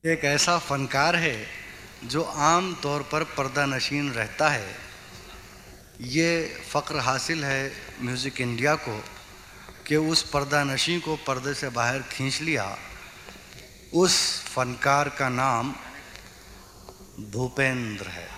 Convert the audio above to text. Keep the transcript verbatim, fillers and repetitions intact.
एक ऐसा फनकार है जो आम तौर पर पर्दा नशीन रहता है। ये फ़ख्र हासिल है म्यूज़िक इंडिया को कि उस पर्दा नशीं को पर्दे से बाहर खींच लिया। उस फनकार का नाम भूपेंद्र है।